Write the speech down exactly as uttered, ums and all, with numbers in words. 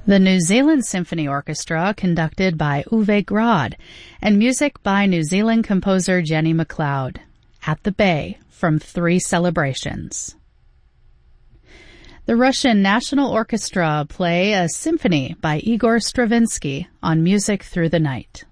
The New Zealand Symphony Orchestra, conducted by Uwe Grad, and music by New Zealand composer Jenny McLeod. At the Bay, from Three Celebrations. The Russian National Orchestra play a symphony by Igor Stravinsky on Music Through the Night.